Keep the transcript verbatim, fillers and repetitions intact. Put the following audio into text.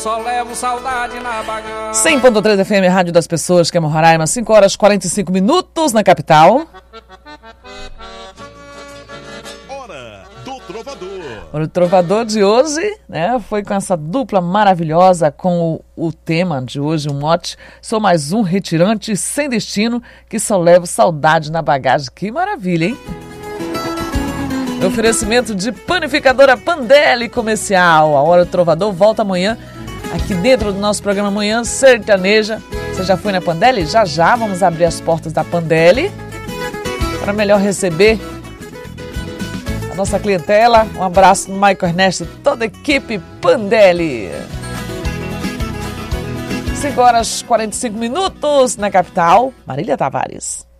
Só levo saudade na bagagem. cem ponto três F M, Rádio das Pessoas, que é Roraima, cinco horas e quarenta e cinco minutos na capital. Hora do Trovador. O Trovador de hoje, né, foi com essa dupla maravilhosa, com o, o tema de hoje, o mote: sou mais um retirante sem destino, que só levo saudade na bagagem. Que maravilha, hein? Oferecimento de Panificadora Pandelli Comercial. A Hora do Trovador volta amanhã, aqui dentro do nosso programa Manhã Sertaneja. Você já foi na Pandelli? Já já vamos abrir as portas da Pandelli para melhor receber a nossa clientela. Um abraço no Michael Ernesto, toda a equipe Pandelli. cinco horas e quarenta e cinco minutos na capital. Marília Tavares.